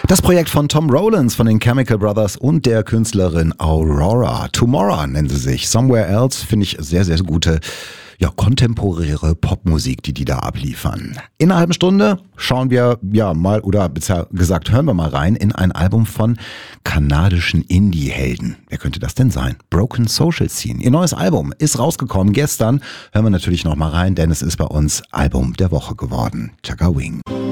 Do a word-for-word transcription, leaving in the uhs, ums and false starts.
Das Projekt von Tom Rowlands von den Chemical Brothers und der Künstlerin Aurora. Tomorrow nennen sie sich. Somewhere Else finde ich sehr, sehr gute, ja, kontemporäre Popmusik, die die da abliefern. In einer halben Stunde schauen wir ja mal, oder besser gesagt, hören wir mal rein in ein Album von kanadischen Indie-Helden. Wer könnte das denn sein? Broken Social Scene. Ihr neues Album ist rausgekommen gestern. Hören wir natürlich noch mal rein, denn es ist bei uns Album der Woche geworden. Chaka Wing.